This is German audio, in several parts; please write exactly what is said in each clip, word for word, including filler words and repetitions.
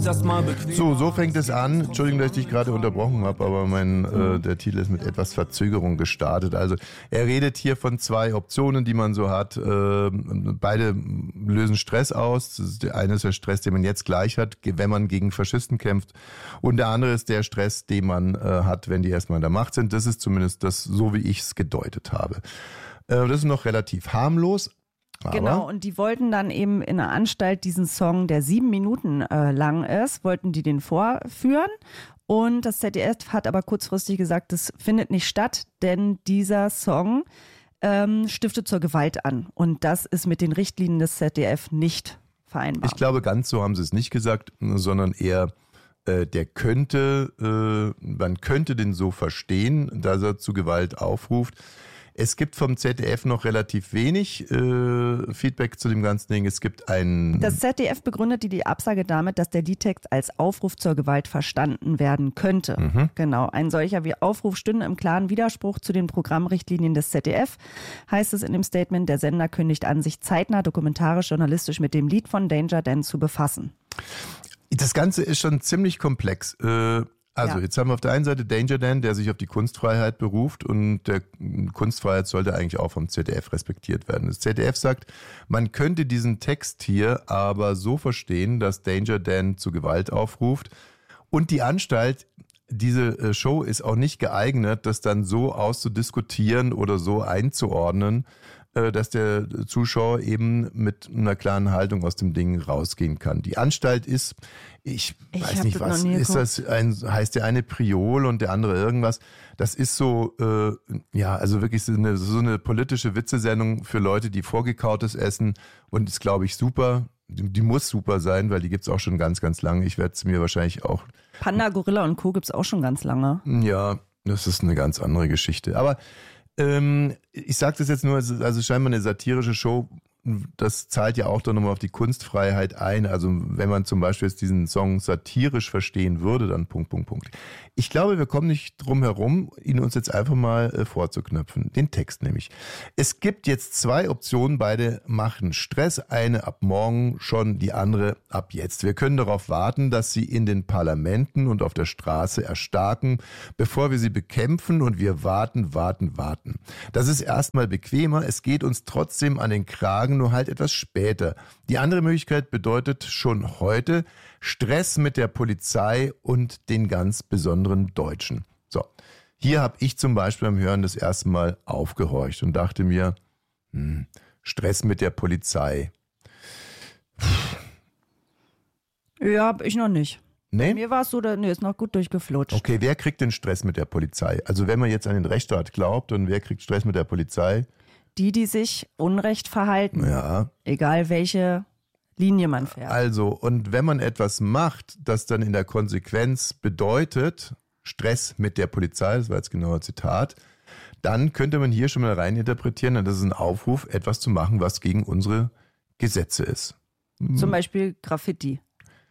erstmal bequem. So, so fängt es an. Entschuldigung, dass ich dich gerade unterbrochen habe, aber mein, äh, der Titel ist mit etwas Verzögerung gestartet. Also er redet hier von zwei Optionen, die man so hat. Äh, beide lösen Stress aus. Das ist, der eine ist der Stress, den man jetzt gleich hat, wenn man gegen Faschisten kämpft. Und der andere ist der Stress, den man äh, hat, wenn die erstmal in der Macht sind. Das ist zumindest das, so wie ich es gedeutet habe. Äh, das ist noch relativ harmlos. Aber genau, und die wollten dann eben in der Anstalt diesen Song, der sieben Minuten äh, lang ist, wollten die den vorführen. Und das Z D F hat aber kurzfristig gesagt, das findet nicht statt, denn dieser Song ähm, stiftet zur Gewalt an. Und das ist mit den Richtlinien des Z D F nicht vereinbar. Ich glaube, ganz so haben sie es nicht gesagt, sondern eher, äh, der könnte, äh, man könnte den so verstehen, dass er zu Gewalt aufruft. Es gibt vom Z D F noch relativ wenig äh, Feedback zu dem ganzen Ding. Es gibt ein... Das Z D F begründete die Absage damit, dass der Liedtext als Aufruf zur Gewalt verstanden werden könnte. Mhm. Genau, ein solcher wie Aufruf stünde im klaren Widerspruch zu den Programmrichtlinien des Z D F, heißt es in dem Statement. Der Sender kündigt an, sich zeitnah dokumentarisch journalistisch mit dem Lied von Danger Dan zu befassen. Das Ganze ist schon ziemlich komplex. Äh, Also, ja. Jetzt haben wir auf der einen Seite Danger Dan, der sich auf die Kunstfreiheit beruft, und der Kunstfreiheit sollte eigentlich auch vom Z D F respektiert werden. Das Z D F sagt, man könnte diesen Text hier aber so verstehen, dass Danger Dan zu Gewalt aufruft, und die Anstalt, diese Show ist auch nicht geeignet, das dann so auszudiskutieren oder so einzuordnen, dass der Zuschauer eben mit einer klaren Haltung aus dem Ding rausgehen kann. Die Anstalt ist, ich, ich weiß nicht was, ist das ein, heißt der eine Priol und der andere irgendwas. Das ist so, äh, ja, also wirklich so eine, so eine politische Witzesendung für Leute, die Vorgekautes essen, und ist, glaube ich, super. Die, die muss super sein, weil die gibt's auch schon ganz, ganz lange. Ich werde es mir wahrscheinlich auch... Panda, Gorilla und Co. gibt's auch schon ganz lange. Ja, das ist eine ganz andere Geschichte. Aber Ähm, ich sage das jetzt nur, also scheinbar eine satirische Show, das zahlt ja auch dann nochmal auf die Kunstfreiheit ein. Also wenn man zum Beispiel jetzt diesen Song satirisch verstehen würde, dann Punkt, Punkt, Punkt. Ich glaube, wir kommen nicht drum herum, ihn uns jetzt einfach mal äh, vorzuknöpfen. Den Text nämlich. Es gibt jetzt zwei Optionen, beide machen Stress. Eine ab morgen schon, die andere ab jetzt. Wir können darauf warten, dass sie in den Parlamenten und auf der Straße erstarken, bevor wir sie bekämpfen, und wir warten, warten, warten. Das ist erstmal bequemer. Es geht uns trotzdem an den Kragen, nur halt etwas später. Die andere Möglichkeit bedeutet schon heute Stress mit der Polizei und den ganz besonderen Deutschen. So, hier habe ich zum Beispiel beim Hören das erste Mal aufgehorcht und dachte mir, hm, Stress mit der Polizei. Ja, hab ich noch nicht. Nee? Bei mir war es so, nee, ist noch gut durchgeflutscht. Okay, wer kriegt den Stress mit der Polizei? Also wenn man jetzt an den Rechtsstaat glaubt, und wer kriegt Stress mit der Polizei? Die, die sich unrecht verhalten. Ja. Egal welche Linie man fährt. Also, und wenn man etwas macht, das dann in der Konsequenz bedeutet, Stress mit der Polizei, das war jetzt genau ein Zitat, dann könnte man hier schon mal reininterpretieren, das ist ein Aufruf, etwas zu machen, was gegen unsere Gesetze ist. Zum Beispiel Graffiti.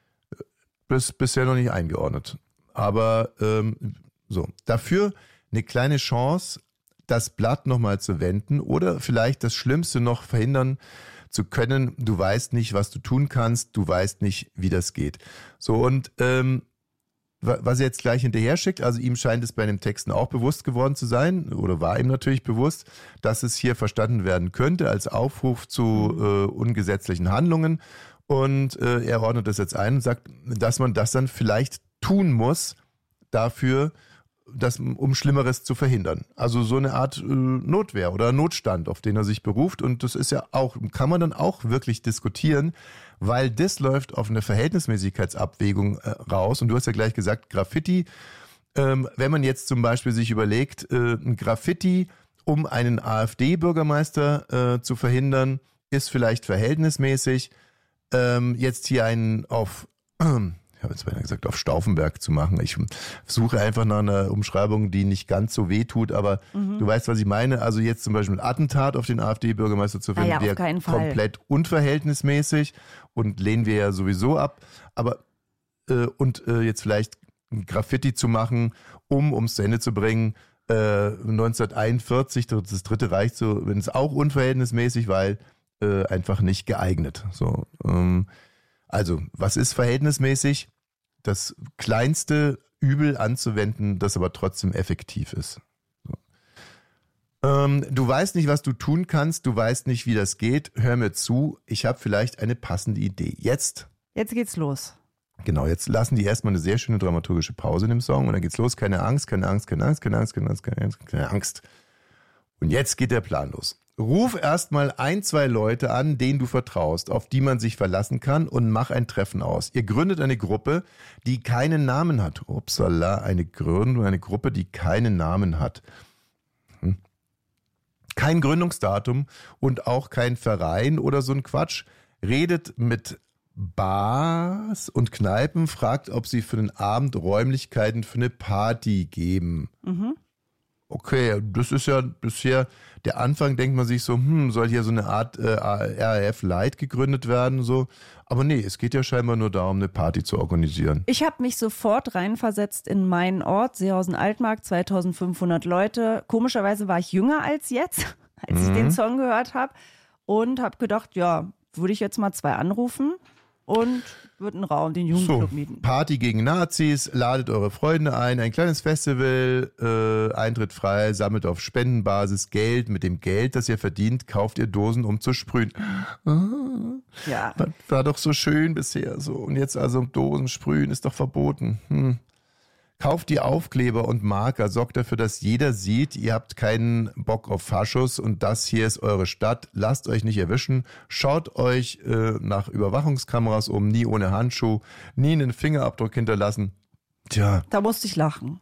Bis, bisher noch nicht eingeordnet. Aber ähm, so, dafür eine kleine Chance, das Blatt nochmal zu wenden oder vielleicht das Schlimmste noch verhindern zu können. Du weißt nicht, was du tun kannst, du weißt nicht, wie das geht. So, und ähm, was er jetzt gleich hinterher schickt, also ihm scheint es bei den Texten auch bewusst geworden zu sein, oder war ihm natürlich bewusst, dass es hier verstanden werden könnte als Aufruf zu äh, ungesetzlichen Handlungen. Und äh, er ordnet das jetzt ein und sagt, dass man das dann vielleicht tun muss dafür, das, um Schlimmeres zu verhindern. Also so eine Art äh, Notwehr oder Notstand, auf den er sich beruft. Und das ist ja auch, kann man dann auch wirklich diskutieren, weil das läuft auf eine Verhältnismäßigkeitsabwägung äh, raus. Und du hast ja gleich gesagt, Graffiti, ähm, wenn man jetzt zum Beispiel sich überlegt, äh, ein Graffiti, um einen AfD-Bürgermeister äh, zu verhindern, ist vielleicht verhältnismäßig. Ähm, jetzt hier einen auf... Äh, ich habe jetzt beinahe gesagt, auf Stauffenberg zu machen. Ich suche einfach nach einer Umschreibung, die nicht ganz so weh tut, aber mhm. du weißt, was ich meine. Also jetzt zum Beispiel ein Attentat auf den AfD-Bürgermeister zu finden, ja, ja, der komplett unverhältnismäßig, und lehnen wir ja sowieso ab. Aber äh, und äh, jetzt vielleicht ein Graffiti zu machen, um ums zu Ende zu bringen, äh, neunzehnhunderteinundvierzig, das Dritte Reich, so, wenn es auch unverhältnismäßig, weil äh, einfach nicht geeignet. So. Ähm, Also, was ist verhältnismäßig? das kleinste Übel anzuwenden, das aber trotzdem effektiv ist. So. Ähm, du weißt nicht, was du tun kannst, du weißt nicht, wie das geht. Hör mir zu, ich habe vielleicht eine passende Idee. Jetzt. Jetzt geht's los. Genau, jetzt lassen die erstmal eine sehr schöne dramaturgische Pause in dem Song und dann geht's los. Keine Angst, keine Angst, keine Angst, keine Angst, keine Angst, keine Angst, keine Angst. Und jetzt geht der Plan los. Ruf erstmal ein, zwei Leute an, denen du vertraust, auf die man sich verlassen kann und mach ein Treffen aus. Ihr gründet eine Gruppe, die keinen Namen hat. Upsala, eine Gründung, eine Gruppe, die keinen Namen hat. Hm. Kein Gründungsdatum und auch kein Verein oder so ein Quatsch. Redet mit Bars und Kneipen, fragt, ob sie für den Abend Räumlichkeiten für eine Party geben. Mhm. Okay, das ist ja bisher der Anfang, denkt man sich so, hm, soll hier so eine Art äh, R A F Light gegründet werden, so. Aber nee, es geht ja scheinbar nur darum, eine Party zu organisieren. Ich habe mich sofort reinversetzt in meinen Ort, Seehausen-Altmark, zweitausendfünfhundert Leute. Komischerweise war ich jünger als jetzt, als mhm. ich den Song gehört habe und habe gedacht, ja, würde ich jetzt mal zwei anrufen und würde einen Raum, den Jugendclub so, mieten. Party gegen Nazis, ladet eure Freunde ein, ein kleines Festival, äh, Eintritt frei, sammelt auf Spendenbasis Geld. Mit dem Geld, das ihr verdient, kauft ihr Dosen, um zu sprühen. Ah, ja. War, war doch so schön bisher so. Und jetzt also Dosen sprühen ist doch verboten. Hm. Kauft die Aufkleber und Marker, sorgt dafür, dass jeder sieht, ihr habt keinen Bock auf Faschos und das hier ist eure Stadt. Lasst euch nicht erwischen. Schaut euch äh, nach Überwachungskameras um, nie ohne Handschuh, nie einen Fingerabdruck hinterlassen. Tja. Da musste ich lachen.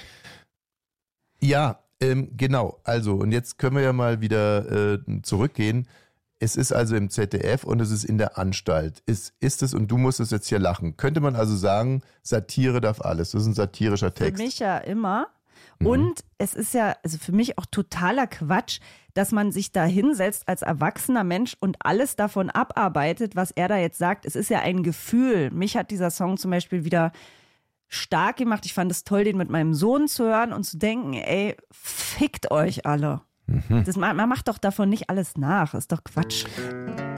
Ja, ähm, genau. Also, und jetzt können wir ja mal wieder äh, zurückgehen. Es ist also im Z D F und es ist in der Anstalt. Ist, ist es, und du musst es jetzt hier lachen. Könnte man also sagen, Satire darf alles. Das ist ein satirischer Text. Für mich ja immer. Mhm. Und es ist ja, also für mich auch totaler Quatsch, dass man sich da hinsetzt als erwachsener Mensch und alles davon abarbeitet, was er da jetzt sagt. Es ist ja ein Gefühl. Mich hat dieser Song zum Beispiel wieder stark gemacht. Ich fand es toll, den mit meinem Sohn zu hören und zu denken, ey, fickt euch alle. Das, man macht doch davon nicht alles nach, ist doch Quatsch.